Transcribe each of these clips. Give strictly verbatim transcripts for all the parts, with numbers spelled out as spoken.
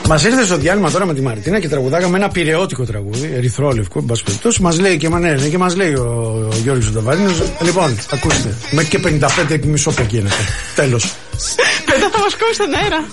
Μας ήρθε στο διάλειμμα τώρα με τη Μαρτίνα και τραγουδάγαμε ένα πειραιώτικο τραγούδι, ερυθρόλευκο, εν πάση περιπτώσει. Μας λέει και μανέρε και μας λέει ο, ο Γιώργος Ζωνταβαρίνος. Λοιπόν, ακούστε, μέχρι και πενήντα πέντε και μισό πεκίνεται. Τέλος. Μετά θα μας κόβει στον αέρα.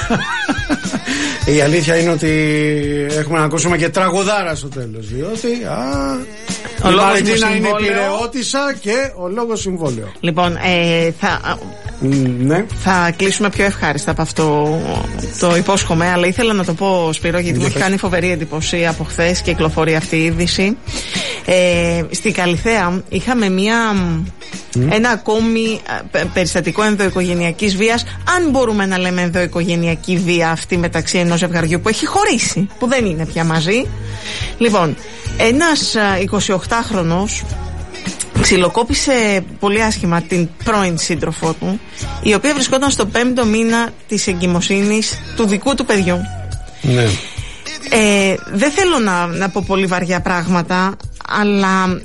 Η αλήθεια είναι ότι έχουμε να ακούσουμε και τραγουδάρα στο τέλος. Διότι α, η Μαρτίνα είναι πειραιώτισσα και ο λόγος συμβόλαιο. Λοιπόν, ε, θα, ναι. θα κλείσουμε πιο ευχάριστα από αυτό, το υπόσχομαι, αλλά ήθελα να το πω, Σπύρο, γιατί μου έχει κάνει φοβερή εντύπωση από χθες και κυκλοφορεί αυτή η είδηση. Ε, στη Καλιθέα είχαμε μία, mm. ένα ακόμη περιστατικό ενδοοικογενειακής βίας, αν μπορούμε να λέμε ενδοοικογενειακή βία αυτή μεταξύ ενός ζευγαριού που έχει χωρίσει, που δεν είναι πια μαζί. Λοιπόν, ένας εικοσιοκτάχρονος ξυλοκόπησε πολύ άσχημα την πρώην σύντροφό του, η οποία βρισκόταν στο πέμπτο μήνα της εγκυμοσύνης του δικού του παιδιού. Ναι. Ε, δεν θέλω να, να πω πολύ βαριά πράγματα, αλλά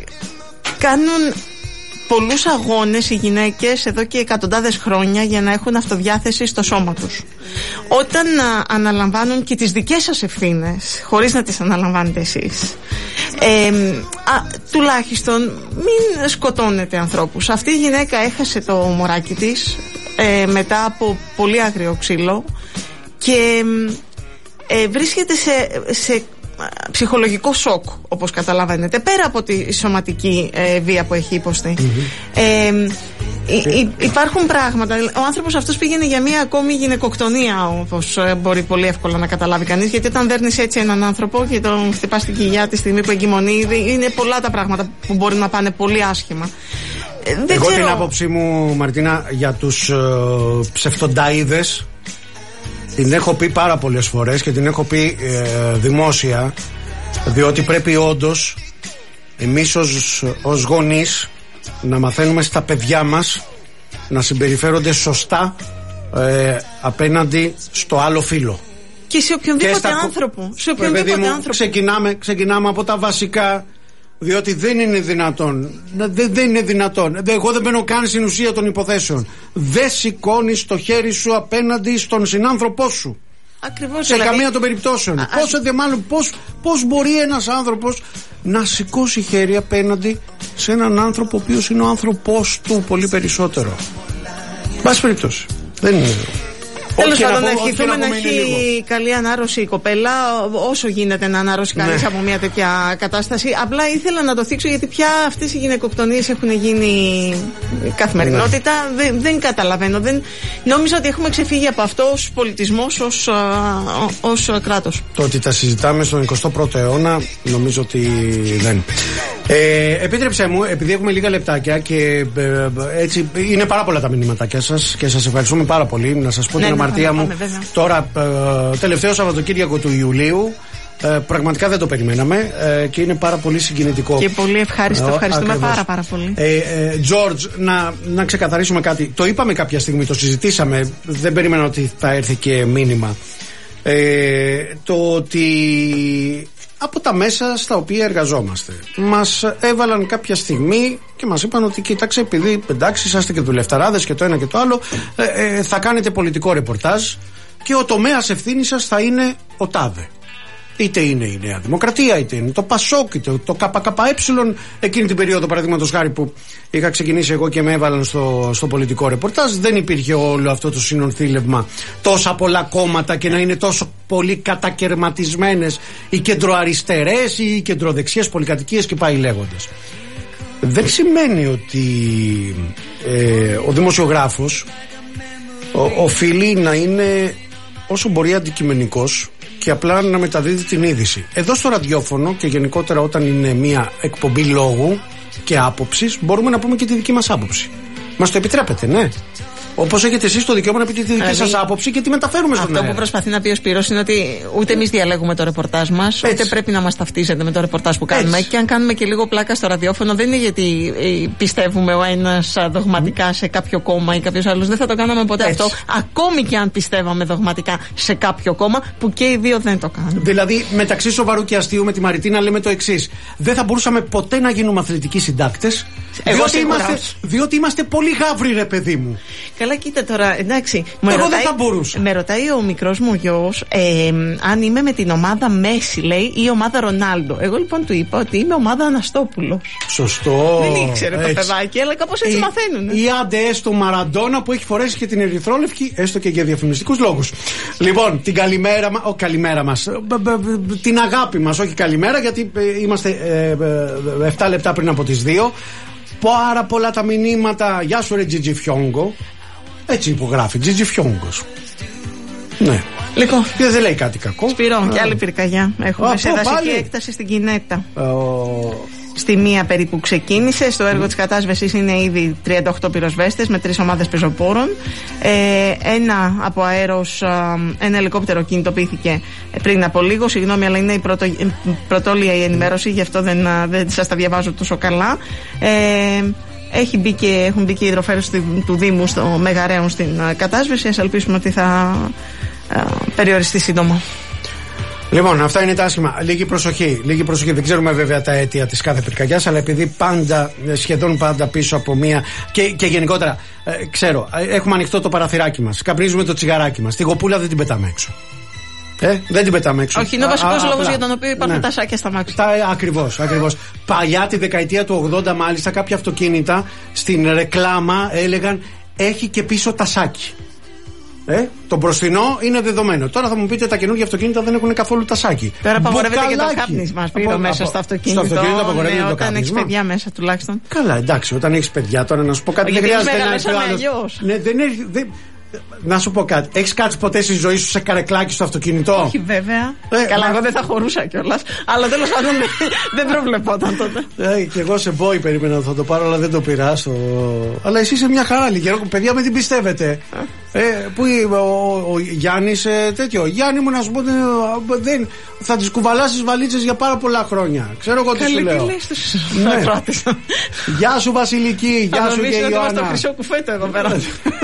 κάνουν πολλούς αγώνες οι γυναίκες εδώ και εκατοντάδες χρόνια για να έχουν αυτοδιάθεση στο σώμα τους. Όταν α, αναλαμβάνουν και τις δικές σας ευθύνες, χωρίς να τις αναλαμβάνετε εσείς, ε, α, τουλάχιστον μην σκοτώνετε ανθρώπους. Αυτή η γυναίκα έχασε το μωράκι της ε, μετά από πολύ άγριο ξύλο και ε, βρίσκεται σε, σε ψυχολογικό σοκ, όπως καταλαβαίνετε, πέρα από τη σωματική ε, βία που έχει υποστεί. Mm-hmm. ε, υ, υ, υπάρχουν πράγματα. Ο άνθρωπος αυτός πήγαινε για μία ακόμη γυναικοκτονία, όπως ε, μπορεί πολύ εύκολα να καταλάβει κανείς, γιατί όταν δέρνεις έτσι έναν άνθρωπο και τον χτυπάς στην κοιλιά τη στιγμή που εγκυμονεί, είναι πολλά τα πράγματα που μπορεί να πάνε πολύ άσχημα. ε, δεν Εγώ ξέρω... την άποψή μου, Μαρτίνα, για τους ε, ψευτονταΐδες την έχω πει πάρα πολλές φορές και την έχω πει ε, δημόσια, διότι πρέπει όντως εμείς ως, ως γονείς να μαθαίνουμε στα παιδιά μας να συμπεριφέρονται σωστά ε, απέναντι στο άλλο φύλο. Και σε οποιονδήποτε και στα... άνθρωπο. Σε οποιονδήποτε μου, άνθρωπο. Ξεκινάμε, ξεκινάμε από τα βασικά, διότι δεν είναι δυνατόν. Δεν, δεν είναι δυνατόν. Εγώ δεν μπαίνω καν στην ουσία των υποθέσεων. Δεν σηκώνεις το χέρι σου απέναντι στον συνάνθρωπό σου. Ακριβώς. Σε δηλαδή... καμία των περιπτώσεων. Α, πώς, α... μάλλον, πώς, πώς μπορεί ένας άνθρωπος να σηκώσει χέρι απέναντι σε έναν άνθρωπο ο οποίος είναι ο άνθρωπός του πολύ περισσότερο. Μπας περιπτώσει. Δεν είναι. Τέλος πάντων, να ευχηθούμε να έχει καλή ανάρρωση η κοπέλα, όσο γίνεται να ανάρρωση κανείς ναι. από μια τέτοια κατάσταση. Απλά ήθελα να το θίξω, γιατί πια αυτές οι γυναικοκτονίες έχουν γίνει καθημερινότητα. Ναι. Δεν, δεν καταλαβαίνω. Δεν... Νόμιζα ότι έχουμε ξεφύγει από αυτό ως πολιτισμός, ως, ως κράτος. Το ότι τα συζητάμε στον εικοστό πρώτο αιώνα, νομίζω ότι δεν. Ε, επίτρεψέ μου, επειδή έχουμε λίγα λεπτάκια και ε, έτσι είναι πάρα πολλά τα μηνύματάκια σας και σας ευχαριστούμε πάρα πολύ. Να σας πω ναι, την ναι, αμαρτία ναι, μου πάμε, τώρα, ε, τελευταίο Σαββατοκύριακο του Ιουλίου. Ε, πραγματικά δεν το περιμέναμε ε, και είναι πάρα πολύ συγκινητικό. Και πολύ ευχάριστο, ευχαριστούμε ακριβώς. πάρα πάρα πολύ. ε, ε, George, να, να ξεκαθαρίσουμε κάτι. Το είπαμε κάποια στιγμή, το συζητήσαμε. Δεν περίμενα ότι θα έρθει και μήνυμα. ε, Το ότι από τα μέσα στα οποία εργαζόμαστε μας έβαλαν κάποια στιγμή και μας είπαν ότι κοίταξε, επειδή εντάξει είσαστε και δουλευταράδες και το ένα και το άλλο, ε, ε, θα κάνετε πολιτικό ρεπορτάζ και ο τομέας ευθύνης σας θα είναι ο τάδε. Είτε είναι η Νέα Δημοκρατία, είτε είναι το Πασόκ, είτε το ΚΚΕ. Εκείνη την περίοδο, παραδείγματος χάρη, που είχα ξεκινήσει εγώ και με έβαλαν στο, στο πολιτικό ρεπορτάζ, δεν υπήρχε όλο αυτό το συνονθήλευμα, τόσα πολλά κόμματα και να είναι τόσο πολύ κατακαιρματισμένες οι κεντροαριστερές ή οι κεντροδεξιές πολυκατοικίες και πάει λέγοντας. Δεν σημαίνει ότι ε, ο δημοσιογράφος ο, οφείλει να είναι όσο μπορεί αντικειμενικός και απλά να μεταδίδει την είδηση. Εδώ στο ραδιόφωνο και γενικότερα όταν είναι μια εκπομπή λόγου και άποψης, μπορούμε να πούμε και τη δική μας άποψη. Μας το επιτρέπετε, ναι. Όπως έχετε εσείς το δικαίωμα να πείτε τη δική σας άποψη και τη μεταφέρουμε στον αέρα. Αυτό που προσπαθεί να πει ο Σπύρος είναι ότι ούτε εμείς διαλέγουμε το ρεπορτάζ μας, ούτε πρέπει να μας ταυτίζετε με το ρεπορτάζ που κάνουμε. Έτσι. Και αν κάνουμε και λίγο πλάκα στο ραδιόφωνο, δεν είναι γιατί πιστεύουμε ο ένας δογματικά σε κάποιο κόμμα ή κάποιος άλλος. Δεν θα το κάναμε ποτέ. Έτσι. Αυτό, ακόμη και αν πιστεύαμε δογματικά σε κάποιο κόμμα, που και οι δύο δεν το κάνουν. Δηλαδή, μεταξύ σοβαρού και αστείου, με τη Μαριτίνα λέμε το εξής. Δεν θα μπορούσαμε ποτέ να γίνουμε αθλητικοί συντάκτες, διότι είμαστε, διότι είμαστε πολύ γαύροι, ρε παιδί μου. καλά, κοίτα τώρα, εντάξει. Εγώ ρωτάει, δεν θα μπορούσα. Με ρωτάει ο μικρός μου γιος ε, αν είμαι με την ομάδα Μέση, λέει, ή ομάδα Ρονάλντο. Εγώ λοιπόν του είπα ότι είμαι ομάδα Αναστόπουλος. Σωστό. Δεν ήξερε το παιδάκι, αλλά κάπως έτσι ή, μαθαίνουν. Ή άντε έστω Μαραντόνα που έχει φορέσει και την ερυθρόλευκη, έστω και για διαφημιστικούς λόγους. Λοιπόν, την καλημέρα μας, oh, καλημέρα μας, την αγάπη μας, όχι καλημέρα, γιατί είμαστε ε, ε, εφτά λεπτά πριν από τις δύο. Πάρα πολλά τα μηνύματα. Γεια σου ρε Τζιτζι Φιόγκο. Έτσι υπογράφει, Τζιτζι Φιόγκος. Ναι. Λοιπόν, και δεν λέει κάτι κακό. Σπυρό, και άλλη πυρκαγιά. Έχουμε oh, σε δασική έκταση στην Κινέτα. Oh. Στη μία περίπου ξεκίνησε. Στο έργο mm. της κατάσβεσης είναι ήδη τριάντα οκτώ πυροσβέστες με τρεις ομάδες πεζοπόρων. Ε, ένα από αέρος, ένα ελικόπτερο κινητοποιήθηκε πριν από λίγο. Συγγνώμη, αλλά είναι η πρωτο, πρωτόλια η ενημέρωση, γι' αυτό δεν, δεν σας τα διαβάζω τόσο καλά. Ε, Έχει μπει και, έχουν μπει και οι υδροφέρους του Δήμου στο Μεγαρέων στην κατάσβεση. Ας ελπίσουμε ότι θα α, περιοριστεί σύντομα. Λοιπόν, αυτά είναι τα άσχημα. Λίγη προσοχή, λίγη προσοχή. Δεν ξέρουμε βέβαια τα αίτια της κάθε πυρκαγιάς, αλλά επειδή πάντα, σχεδόν πάντα πίσω από μία. και, και γενικότερα, ε, ξέρω, έχουμε ανοιχτό το παραθυράκι μας. Καπνίζουμε το τσιγαράκι μας. Τη γοπούλα δεν την πετάμε έξω. Ε, δεν την πετάμε έξω. Όχι, είναι ο βασικός λόγος για τον οποίο υπάρχουν ναι. τα σάκια στα μάξια. Ακριβώς, ακριβώς. Παλιά τη δεκαετία του ογδόντα, μάλιστα, κάποια αυτοκίνητα στην ρεκλάμα έλεγαν έχει και πίσω τασάκι. Ε, το μπροστινό είναι δεδομένο. Τώρα θα μου πείτε τα καινούργια αυτοκίνητα δεν έχουν καθόλου τασάκι. Τώρα απαγορεύεται και το κάπνισμα από, μέσα από, στο αυτοκίνητο. Στο αυτοκίνητο απαγορεύεται ναι, το όταν έχει παιδιά μέσα τουλάχιστον. Καλά, εντάξει, όταν έχει παιδιά, τώρα να σου πω κάτι. Δεν χρειάζεται να έχει άλλο. Ναι, δεν έχει. Δεν... Να σου πω κάτι. Έχεις κάτσει ποτέ στη ζωή σου σε καρεκλάκι στο αυτοκίνητο? Όχι, βέβαια. Ε, Καλά, μα... εγώ δεν θα χωρούσα κιόλας. Αλλά τέλος πάντων δεν προβλεπόταν τότε. Ε, και εγώ σε μπόι περίμενα να θα το πάρω, αλλά δεν το πήρα. Στο... Αλλά εσύ είσαι μια χαρά λίγη. Παιδιά, με την πιστεύετε. Ε, πού ο, ο, ο Γιάννης ε, τέτοιο. Γιάννη μου, να σου πω, δεν, θα τις κουβαλάς τις βαλίτσες για πάρα πολλά χρόνια. Ξέρω εγώ τι σου λέω. Ναι. Γεια σου Βασιλική, γεια σου και Ιωάννα. Θα νομίζω ότι χρυσό κουφέτο εδώ πέρα.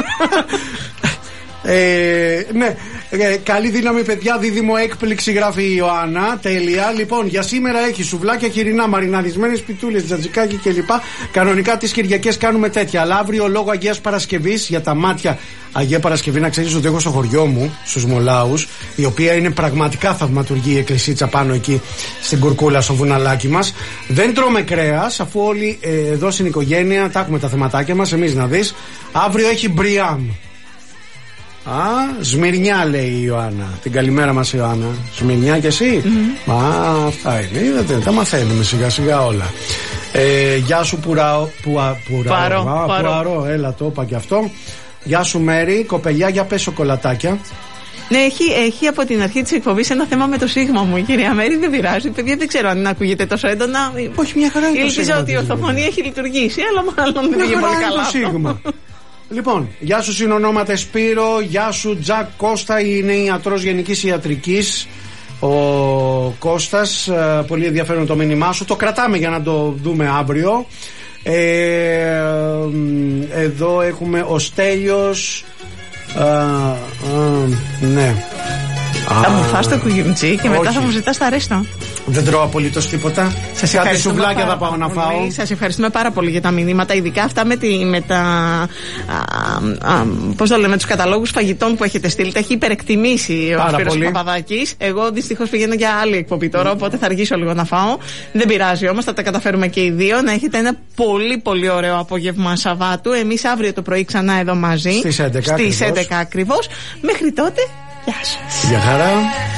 Ε, ναι, ε, καλή δύναμη παιδιά, δίδυμο έκπληξη γράφει η Ιωάννα. Τέλεια. Λοιπόν, για σήμερα έχει σουβλάκια χοιρινά, μαριναρισμένες πιτούλες, τζατζικάκι κλπ. Κανονικά τις Κυριακές κάνουμε τέτοια. Αλλά αύριο λόγω Αγίας Παρασκευής για τα μάτια. Αγία Παρασκευή, να ξέρεις ότι έχω στο χωριό μου, στους Μολάους, η οποία είναι πραγματικά θαυματουργή η εκκλησίτσα πάνω εκεί στην Κουρκούλα, στο βουναλάκι μας. Δεν τρώμε κρέας, αφού όλοι ε, εδώ στην οικογένεια τα έχουμε τα θεματάκια μας. Εμείς να δεις. Αύριο έχει μπριάμ. Α, Σμυρνιά λέει η Ιωάννα. Την καλημέρα μας Ιωάννα. Σμυρνιά κι εσύ. Mm-hmm. Α, αυτά είναι. Είδατε, τα μαθαίνουμε σιγά σιγά όλα. ε, Γεια σου Πουραό. Πουα, πουραό. Παρό, Α, παρό. Πουαρό, έλα το είπα κι αυτό. Γεια σου Μέρη. Κοπελιά, για πες σοκολατάκια. Ναι, έχει, έχει από την αρχή της εκπομπής ένα θέμα με το σίγμα μου, η κυρία Μέρη. Δεν πειράζει. Παιδιά, δεν ξέρω αν ακούγεται τόσο έντονα. Όχι, μια χαρά είναι το σίγμα. Ελπίζω ότι η ορθοφωνία έχει λειτουργήσει, αλλά μάλλον δεν πήγε πολύ καλά. Το σίγμα. Λοιπόν, γεια σου συνονόματε Σπύρο, γεια σου Τζακ Κώστα, είναι ιατρός γενικής ιατρικής ο Κώστας, πολύ ενδιαφέρον το μήνυμά σου, το κρατάμε για να το δούμε αύριο. ε, Εδώ έχουμε ο Στέλιος. α, α, Ναι. Θα μου φας το κουγιουμτζί και μετά θα μου ζητάς τα ρέστα. Δεν τρώω απολύτως τίποτα. Κάτι σουβλάκια θα πάω να φάω. Σας ευχαριστούμε πάρα πολύ για τα μηνύματα, ειδικά αυτά με, τη, με τα. Α, α, πώς το λέμε, με τους καταλόγους φαγητών που έχετε στείλει. Τα έχει υπερεκτιμήσει ο Σπύρος Παπαδάκης. Εγώ δυστυχώς πηγαίνω για άλλη εκπομπή τώρα, οπότε θα αργήσω λίγο να φάω. Δεν πειράζει όμως, θα τα καταφέρουμε και οι δύο. Να έχετε ένα πολύ πολύ ωραίο απόγευμα Σαββάτου. Εμείς αύριο το πρωί ξανά εδώ μαζί. Στις έντεκα ακριβώς. Μέχρι τότε, γεια σας. Γεια χαρά.